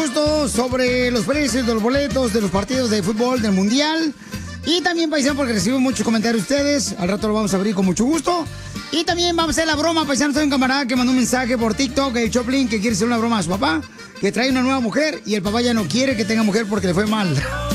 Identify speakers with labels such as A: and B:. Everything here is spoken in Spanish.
A: Justo sobre los precios de los boletos de los partidos de fútbol del Mundial. Y también, paisano, porque recibimos muchos comentarios de ustedes. Al rato lo vamos a abrir con mucho gusto. Y también vamos a hacer la broma, paisano. Hay un camarada que mandó un mensaje por TikTok, el Choplin, que quiere hacer una broma a su papá, que trae una nueva mujer y el papá ya no quiere que tenga mujer porque le fue mal.